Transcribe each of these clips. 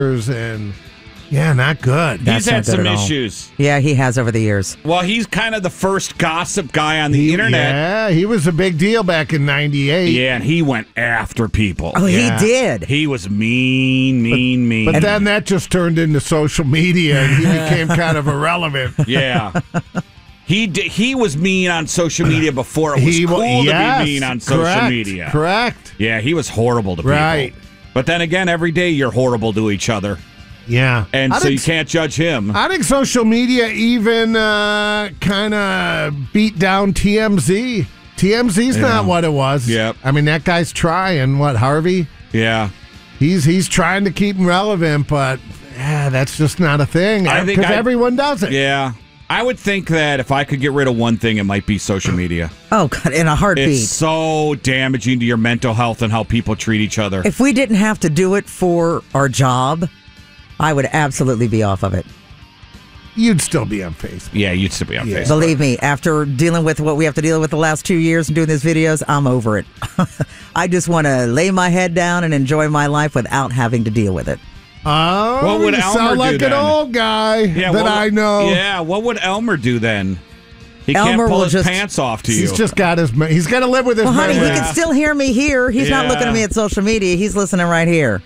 and not good. He's had some issues. Yeah, he has over the years. Well, he's kind of the first gossip guy on the internet. Yeah, he was a big deal back in '98. Yeah, and he went after people. Oh, he did. He was mean. But then that just turned into social media, and he became kind of irrelevant. Yeah. He was mean on social media before it was cool to be mean on social media. Correct. Yeah, he was horrible to people. Right. But then again, every day you're horrible to each other. Yeah. And so you can't judge him. I think social media even kind of beat down TMZ. TMZ's not what it was. Yep. I mean, that guy's trying. What, Harvey? Yeah. He's trying to keep him relevant, but that's just not a thing. Because everyone does it. Yeah. I would think that if I could get rid of one thing, it might be social media. Oh, God, in a heartbeat. It's so damaging to your mental health and how people treat each other. If we didn't have to do it for our job, I would absolutely be off of it. You'd still be on Facebook. Yeah, you'd still be on Facebook. Believe me, after dealing with what we have to deal with the last 2 years and doing these videos, I'm over it. I just want to lay my head down and enjoy my life without having to deal with it. Oh, what would you Elmer sound like do an then? old guy I know. Yeah, what would Elmer do then? He Elmer can't pull will his just- pants off to you. He's just got he's got to live with his Well, honey, he memories. can still hear me here. He's not looking at me at social media. He's listening right here.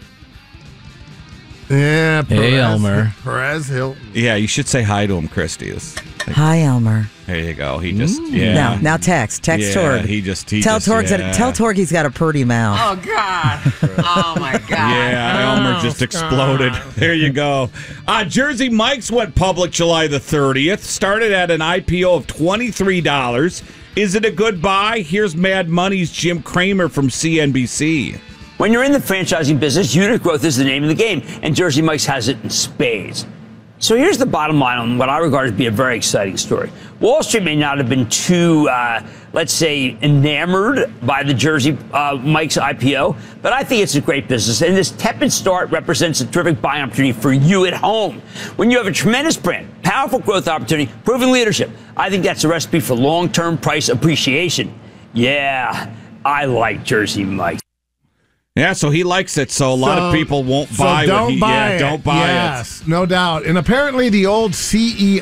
Yeah, Hey, Elmer. Perez Hilton. Yeah, you should say hi to him, Christy. Hi, Elmer. There you go. He just, Now text Torg. He Tell Torg he's got a pretty mouth. Oh, God. Oh, my God. Yeah, Elmer just exploded. There you go. Jersey Mike's went public July the 30th. Started at an IPO of $23. Is it a good buy? Here's Mad Money's Jim Cramer from CNBC. When you're in the franchising business, unit growth is the name of the game, and Jersey Mike's has it in spades. So here's the bottom line on what I regard as being a very exciting story. Wall Street may not have been too, let's say, enamored by the Jersey Mike's IPO, but I think it's a great business. And this tepid start represents a terrific buying opportunity for you at home. When you have a tremendous brand, powerful growth opportunity, proven leadership, I think that's a recipe for long-term price appreciation. Yeah, I like Jersey Mike's. Yeah, so he likes it, so a lot of people won't buy don't it. buy it. Don't buy it. Yes, no doubt. And apparently the old CEO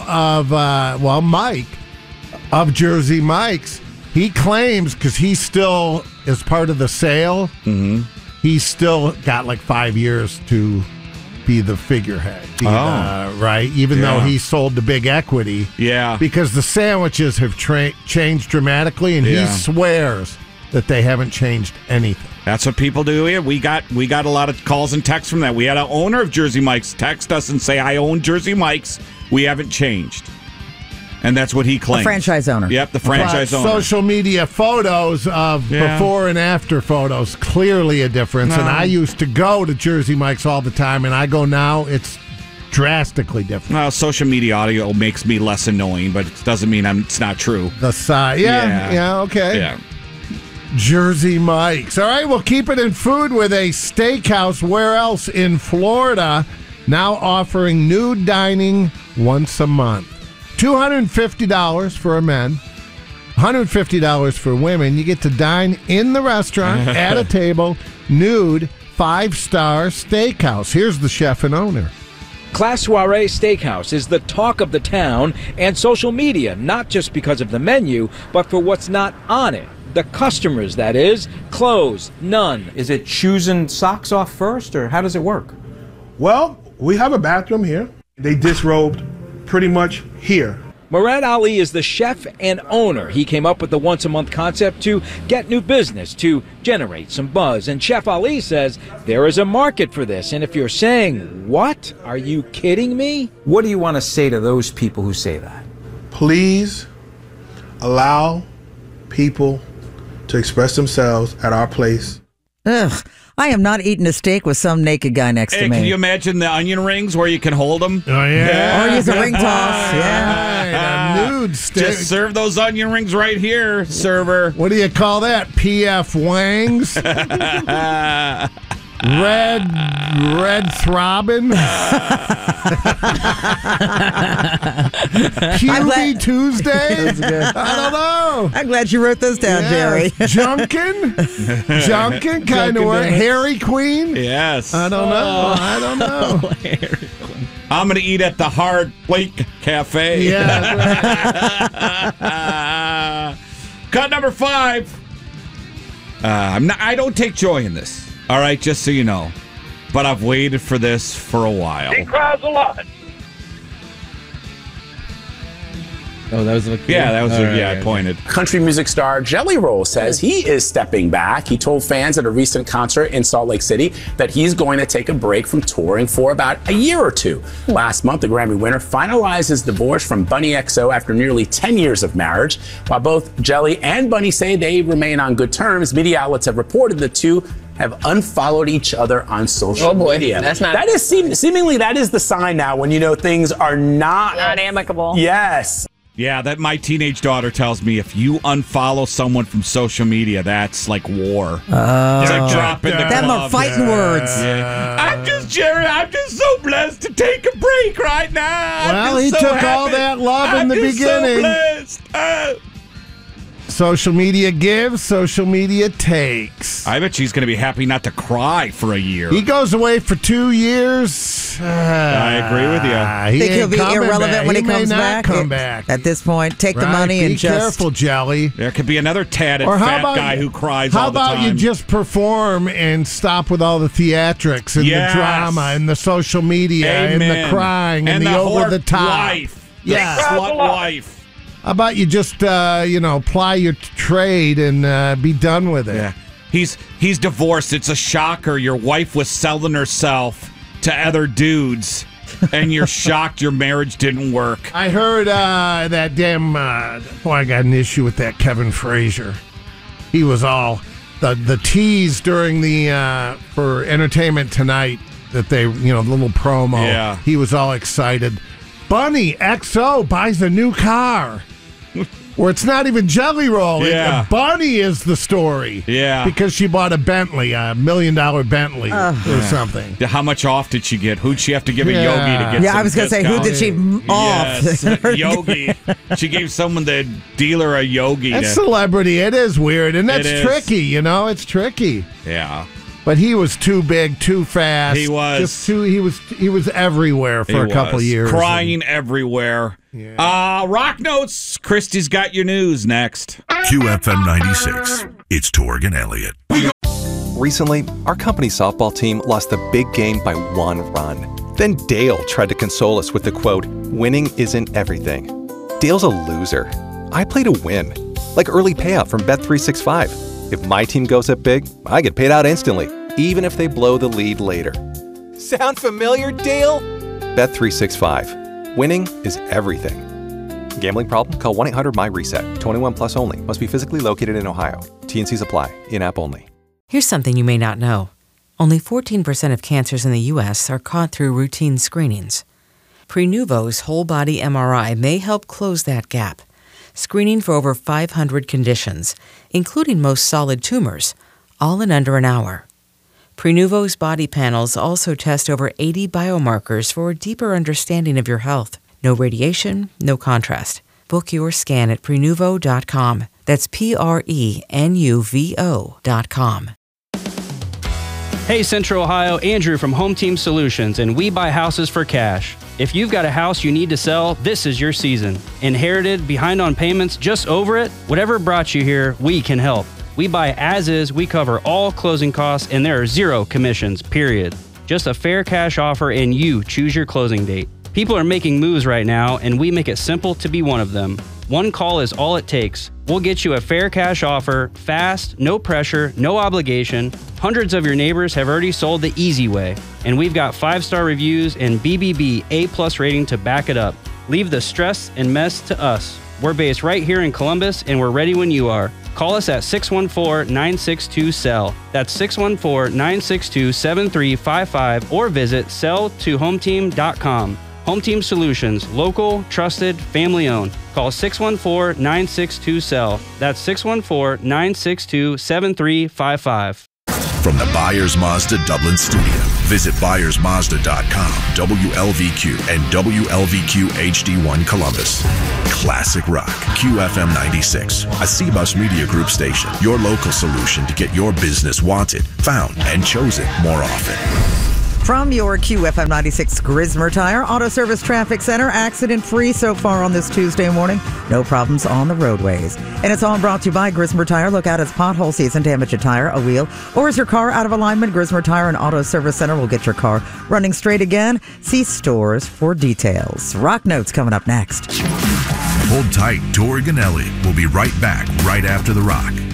of, Mike, of Jersey Mike's, he claims, because he still is part of the sale, he's still got like 5 years to be the figurehead. Right? Even though he sold the big equity. Yeah. Because the sandwiches have changed dramatically, and he swears that they haven't changed anything. That's what people do here. We got a lot of calls and texts from that. We had an owner of Jersey Mike's text us and say, I own Jersey Mike's. We haven't changed. And that's what he claims. The franchise owner. Yep, the franchise owner. Social media photos of before and after photos, clearly a difference. And I used to go to Jersey Mike's all the time, and I go now, it's drastically different. Well, social media audio makes me less annoying, but it doesn't mean it's not true. The side. Yeah, okay. Yeah. Jersey Mike's. All right, we'll keep it in food with a steakhouse. Where else? In Florida, now offering nude dining once a month. $250 for men, $150 for women. You get to dine in the restaurant at a table, nude, 5-star steakhouse. Here's the chef and owner. Class Soiree Steakhouse is the talk of the town and social media, not just because of the menu, but for what's not on it. The customers, that is, clothes, none. Is it choosing socks off first, or how does it work? Well, we have a bathroom here. They disrobed pretty much here. Murad Ali is the chef and owner. He came up with the once-a-month concept to get new business, to generate some buzz. And Chef Ali says there is a market for this. And if you're saying, what? Are you kidding me? What do you want to say to those people who say that? Please allow people to express themselves at our place. Ugh. I am not eating a steak with some naked guy next to me. Can you imagine the onion rings where you can hold them? Oh, yeah. Or use a ring toss. Yeah. A nude steak. Just serve those onion rings right here, server. What do you call that? PF Wangs? Red Throbbing. QB Tuesday. I don't know. I'm glad you wrote those down, Jerry. Junkin kind of work. Harry Queen. Yes. I don't know. I'm going to eat at the Hard Plate Cafe. Yeah. Cut number 5. I don't take joy in this. All right, just so you know. But I've waited for this for a while. He cries a lot. Oh, that was the I pointed. Country music star Jelly Roll says he is stepping back. He told fans at a recent concert in Salt Lake City that he's going to take a break from touring for about a year or two. Last month, the Grammy winner finalized his divorce from Bunny XO after nearly 10 years of marriage. While both Jelly and Bunny say they remain on good terms, media outlets have reported the two have unfollowed each other on social media. That's not. That is seemingly that is the sign now when you know things are not amicable. Yes. Yeah, that my teenage daughter tells me if you unfollow someone from social media, that's like war. It's like dropping the glove. Them are fighting words. Yeah. I'm just so blessed to take a break right now. Well, he took all that love in the beginning. So blessed. Social media gives, social media takes. I bet she's going to be happy not to cry for a year. He goes away for 2 years. I agree with you. Think he'll be irrelevant when he comes back. back? At this point, take the money and be careful, Jelly. There could be another tatted fat guy who cries all the time. How about you just perform and stop with all the theatrics and the drama and the social media and the crying and the over the top wife? Slut wife. How about you just, ply your trade and be done with it? Yeah. He's divorced. It's a shocker. Your wife was selling herself to other dudes, and you're shocked your marriage didn't work. I heard that damn... I got an issue with that Kevin Frazier. He was all... The tease during the... for Entertainment Tonight, that they, the little promo. Yeah. He was all excited. Bunny XO buys a new car. Where it's not even Jelly Roll. Yeah. Bunny is the story. Yeah. Because she bought a Bentley, $1 million Bentley or something. How much off did she get? Who'd she have to give a Yogi to get I was going to say, who did she off? Yes, Yogi. She gave someone, the dealer, a Yogi. That's celebrity. It is weird. And that's tricky, It's tricky. Yeah. But he was too big, too fast. He was. He was everywhere for a couple years. Crying everywhere. Yeah. Rock Notes. Christy's got your news next. QFM 96. It's Torg and Elliott. Recently, our company softball team lost the big game by 1 run. Then Dale tried to console us with the quote, "Winning isn't everything." Dale's a loser. I play to win. Like early payout from Bet365. If my team goes up big, I get paid out instantly, even if they blow the lead later. Sound familiar, Dale? Bet365. Winning is everything. Gambling problem? Call 1-800-MY-RESET. 21 plus only. Must be physically located in Ohio. T&Cs apply. In-app only. Here's something you may not know. Only 14% of cancers in the U.S. are caught through routine screenings. Prenuvo's whole-body MRI may help close that gap. Screening for over 500 conditions, including most solid tumors, all in under an hour. Prenuvo's body panels also test over 80 biomarkers for a deeper understanding of your health. No radiation, no contrast. Book your scan at Prenuvo.com. That's Prenuvo.com. Hey Central Ohio, Andrew from Home Team Solutions, and we buy houses for cash. If you've got a house you need to sell, this is your season. Inherited, behind on payments, just over it? Whatever brought you here, we can help. We buy as is, we cover all closing costs, and there are 0 commissions, period. Just a fair cash offer and you choose your closing date. People are making moves right now, and we make it simple to be one of them. One call is all it takes. We'll get you a fair cash offer, fast, no pressure, no obligation. Hundreds of your neighbors have already sold the easy way, and we've got 5-star reviews and BBB A+ rating to back it up. Leave the stress and mess to us. We're based right here in Columbus, and we're ready when you are. Call us at 614-962-SELL. That's 614-962-7355 or visit selltohometeam.com. Home Team Solutions, local, trusted, family owned. Call 614-962-SELL. That's 614-962-7355. From the Byers Mazda Dublin studio, visit ByersMazda.com, WLVQ, and WLVQ HD1 Columbus. Classic Rock, QFM 96, a CBUS Media Group station. Your local solution to get your business wanted, found, and chosen more often. From your QFM 96 Grismer Tire Auto Service Traffic Center, accident-free so far on this Tuesday morning. No problems on the roadways. And it's all brought to you by Grismer Tire. Look out, it's pothole season. Damage a tire, a wheel, or is your car out of alignment? Grismer Tire and Auto Service Center will get your car running straight again. See stores for details. Rock Notes coming up next. Hold tight. Torg and Elliott will be right back right after the rock.